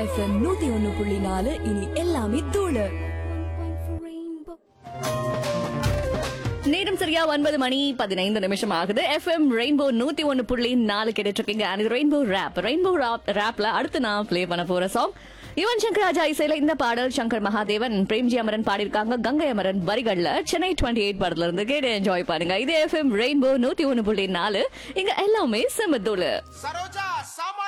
FM 101.4 இனி எல்லாமே தூளு. நேரம் சரியா 9:15 ஆகுது. FM ரெயின்போ 101.4 கேட்டுட்டு இருக்கீங்க. அது ரெயின்போ ராப்ல அடுத்து நான் பிளே பண்ண போற சாங் யுவன் சங்கர் ராஜா இசையில இந்த பாடல் சங்கர் மகாதேவன் பிரேம்ஜி அமரன் பாடியிருக்காங்க. கங்கை அமரன் வரிகள்ல சென்னை 28 படத்துல இருந்து கேட்டு என்ஜாய் பண்ணுங்க. இது FM ரெயின்போ 101.4 இங்க எல்லாமே செம்மத்தூளு. சரோஜா